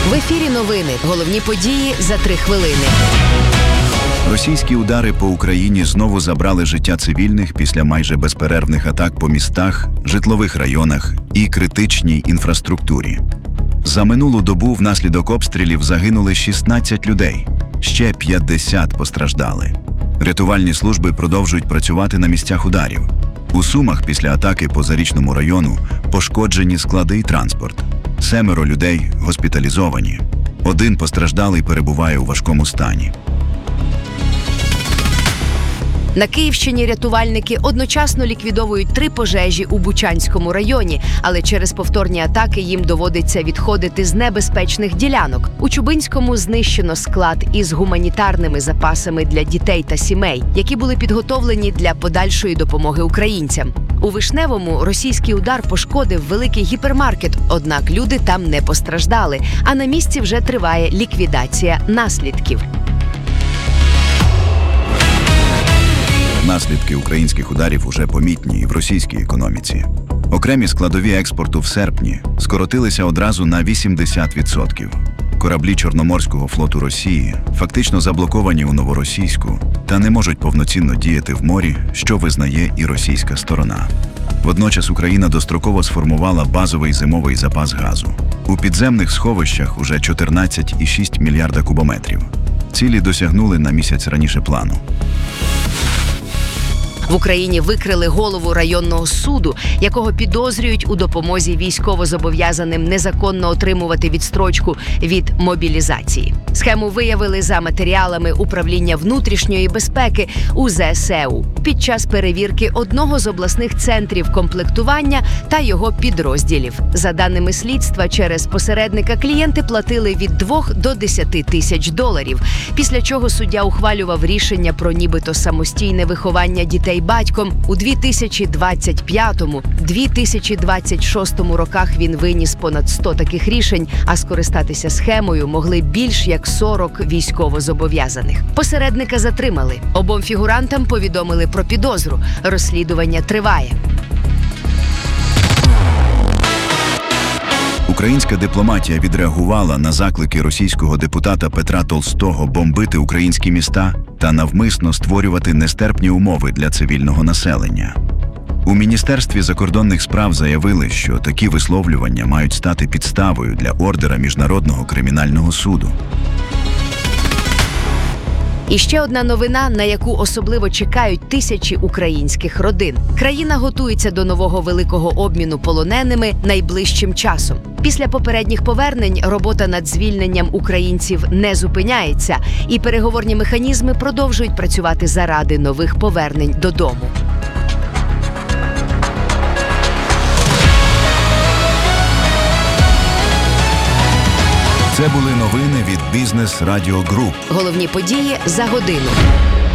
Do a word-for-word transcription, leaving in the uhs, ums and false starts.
В ефірі новини. Головні події за три хвилини. Російські удари по Україні знову забрали життя цивільних після майже безперервних атак по містах, житлових районах і критичній інфраструктурі. За минулу добу внаслідок обстрілів загинули шістнадцять людей, ще п'ятдесят постраждали. Рятувальні служби продовжують працювати на місцях ударів. У Сумах після атаки по Зарічному району пошкоджені склади і транспорт. Семеро людей госпіталізовані. Один постраждалий перебуває у важкому стані. На Київщині рятувальники одночасно ліквідовують три пожежі у Бучанському районі, але через повторні атаки їм доводиться відходити з небезпечних ділянок. У Чубинському знищено склад із гуманітарними запасами для дітей та сімей, які були підготовлені для подальшої допомоги українцям. У Вишневому російський удар пошкодив великий гіпермаркет, однак люди там не постраждали, а на місці вже триває ліквідація наслідків. Наслідки українських ударів уже помітні і в російській економіці. Окремі складові експорту в серпні скоротилися одразу на вісімдесят відсотків. Кораблі Чорноморського флоту Росії фактично заблоковані у Новоросійську та не можуть повноцінно діяти в морі, що визнає і російська сторона. Водночас Україна достроково сформувала базовий зимовий запас газу. У підземних сховищах уже чотирнадцять цілих шість десятих мільярда кубометрів. Цілі досягнули на місяць раніше плану. В Україні викрили голову районного суду, якого підозрюють у допомозі військовозобов'язаним незаконно отримувати відстрочку від мобілізації. Схему виявили за матеріалами Управління внутрішньої безпеки У З С Е У під час перевірки одного з обласних центрів комплектування та його підрозділів. За даними слідства, через посередника клієнти платили від двох до десяти тисяч доларів, після чого суддя ухвалював рішення про нібито самостійне виховання дітей батьком. У дві тисячі двадцять п'ятому - дві тисячі двадцять шостому роках він виніс понад сто таких рішень, а скористатися схемою могли більш як сорок військовозобов'язаних. Посередника затримали. Обом фігурантам повідомили про підозру. Розслідування триває. Українська дипломатія відреагувала на заклики російського депутата Петра Толстого бомбити українські міста та навмисно створювати нестерпні умови для цивільного населення. У Міністерстві закордонних справ заявили, що такі висловлювання мають стати підставою для ордера Міжнародного кримінального суду. І ще одна новина, на яку особливо чекають тисячі українських родин. Країна готується до нового великого обміну полоненими найближчим часом. Після попередніх повернень робота над звільненням українців не зупиняється, і переговорні механізми продовжують працювати заради нових повернень додому. Це були новини від Бізнес Радіо Груп. Головні події за годину.